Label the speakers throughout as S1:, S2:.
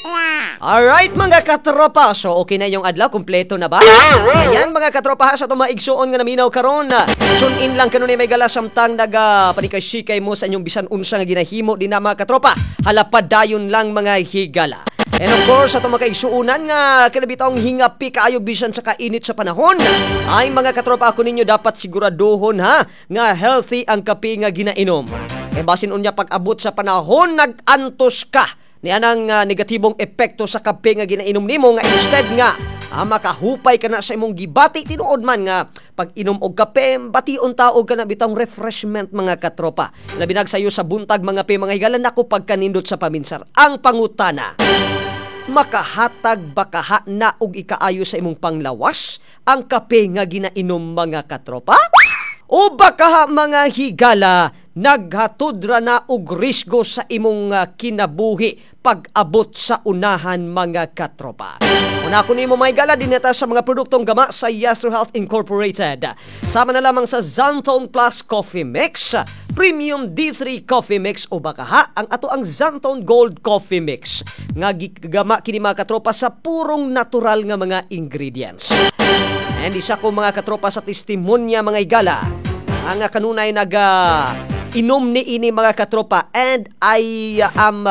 S1: Alright mga katropa, so okay na yung adlaw, kumpleto na ba? Ayan mga katropa, sa itong maigsuon nga naminaw karon. Tune in lang kanunay may gala samtang panikay-sikay mo sa inyong bisan unsa nga ginahimo din na mga katropa. Halapad dayon lang mga higala. And of course, sa itong makaigsuunan nga kinabitawang hingapi kaayo bisan sa kainit sa panahon. Ay mga katropa, ako ninyo dapat siguraduhon nga healthy ang kape nga ginainom. E basin unya pag-abot sa panahon, nag-antos ka niyan ang negatibong epekto sa kape nga ginainom nimo nga instead nga makahupay ka na sa imong gibati tinuod man nga pag inom og kape bation taog ka na bitang refreshment mga katropa. Labi nag sayo sa buntag mga mga higalan nako pagkanindot sa paminsar. Ang pangutana, makahatag baka na og ikaayo sa imong panglawas ang kape nga ginainom mga katropa? O baka mga higala naghatod ra na og risgo sa imong kinabuhi pag-abot sa unahan mga katropa. Una ko nimo mga higala dineta sa mga produktong gama sa Yastro Health Incorporated. Sama na lamang sa Xantone Plus Coffee Mix, Premium D3 Coffee Mix o baka ang ato ang Xantone Gold Coffee Mix nga gigama kini mga katropa sa purong natural nga mga ingredients. And isa ko mga katropa sa testimonya mga higala ang kanunay inom ni ini mga katropa, and I am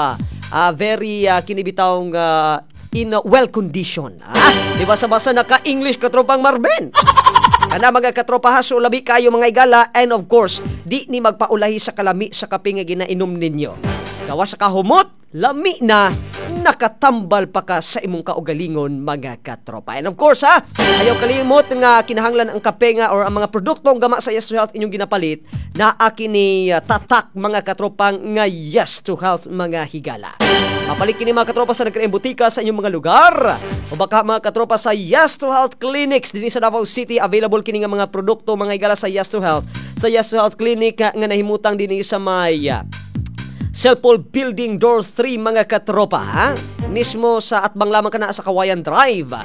S1: very kinibitawng in well condition. Di ba sa basa naka-English katropang Marben? Kana mga katropa so labi kayo mga igala, and of course di ni magpaulahi sa kalami sa kape nga ginainom ninyo. Gawa sa kahumot, lami na nakatambal pa ka sa imong kaugalingon mga katropa. And of course ayaw kalimot nga kinahanglan ang kape nga or ang mga produktong gama sa Yes to Health inyong ginapalit na akini tatak mga katropang nga Yes to Health mga higala. Mapalit kini mga katropa sa nagkaraang butika sa inyong mga lugar o baka mga katropa sa Yes to Health Clinics din sa Davao City. Available kini nga mga produkto mga higala sa Yes to Health. Sa Yes to Health Clinic nga nahimutang din sa may Cellpol Building Door 3 mga katropa mismo sa atbang lamang ka na sa Kawayan Drive,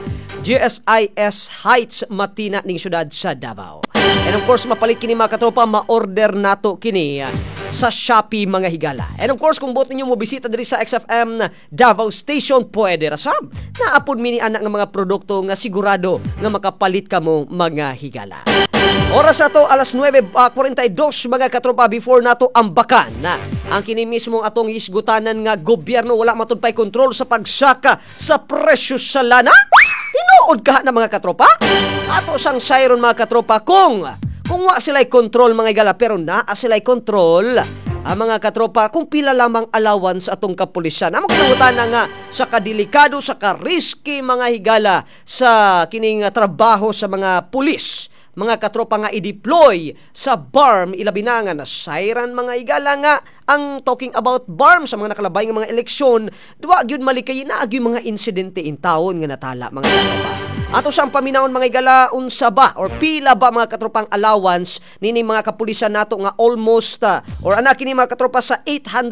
S1: GSIS Heights, Matina ning syudad sa Davao. And of course mapalit kini mga katropa, ma-order nato kini sa Shopee mga higala. And of course kung buot ninyo mo bisita diri sa XFM Davao Station, pwede rasab naapod mini anak nga mga produkto nga sigurado nga makapalit kamo mga higala. Oras na to, alas 9:42 mga katropa, before nato ambakan ang kini mismong atong isgutanan nga gobyerno wala matudpay kontrol sa pagsaka sa presyo sa lana. Tinuod ka na mga katropa? Ato sang siren mga katropa kung wa sila'y kontrol mga igala, pero naa sila'y kontrol ang mga katropa kung pila lamang allowance atong kapulisyan. Among kinangutan na nga sa kadelikado, sa ka-risky mga higala sa kining trabaho sa mga pulis. Mga katropa nga i-deploy sa BARM, ilabi na nga na siren mga igala nga ang talking about BARM sa mga nakalabay nga mga eleksyon, duwa gyud malikay na gyud mga insidente in taon nga natala mga katropa. Ato sang paminawon mga igala, unsa ba or pila ba mga katropang allowance nini mga kapulisan nato nga almost or anak kini mga katropa sa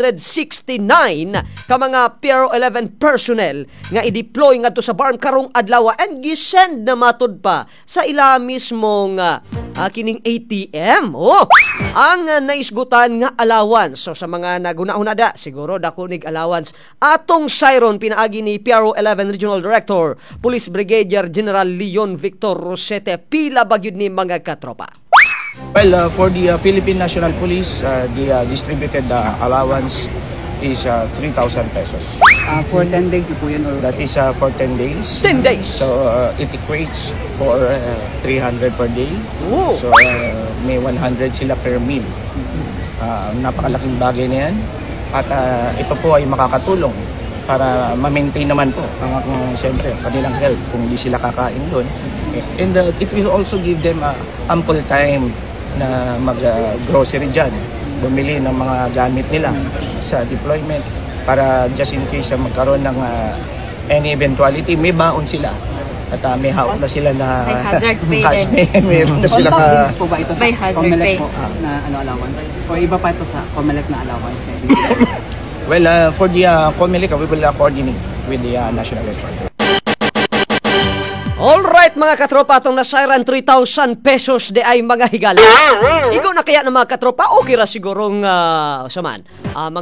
S1: 869 ka mga PRO 11 personnel nga i-deploy ngadto sa BARM karong adlaw, and gisend na matud pa sa ila mismong kining ATM. Ang naisgutan nga allowance. So sa mga naguna-unada, siguro dakunig allowance. Atong siren pinaagi ni PRO 11 Regional Director, Police Brigadier General Leon Victor Rosete, pila bagyud ni mga katropa.
S2: Well, for the Philippine National Police, the distributed allowance is 3,000 pesos.
S3: For 10 days na po yun? Or...
S2: That is for 10 days.
S1: 10 days?
S2: So, it equates for 300 per day.
S1: Ooh.
S2: So, may 100 sila per meal. Napakalaking bagay na yan. At ito po ay makakatulong para ma-maintain naman po ang siyempre kanilang health kung hindi sila kakain doon. And it will also give them ample time na mag-grocery dyan, bumili ng mga gamit nila sa deployment para just in case magkaroon ng any eventuality, may baon sila. At may hawak na sila na
S4: may hazard pay
S2: din. Meron na sila
S3: po ba ito sa
S4: may hazard pay
S3: po, na allowance? O iba pa ito sa COMELEC na allowance?
S2: Well, for the COMELEC, we will coordinate with the National Electoral.
S1: Alright mga katropa, itong nasiren 3,000 pesos de ay mga higala. Ikaw na kaya ng mga katropa, okay ra sigurong saman.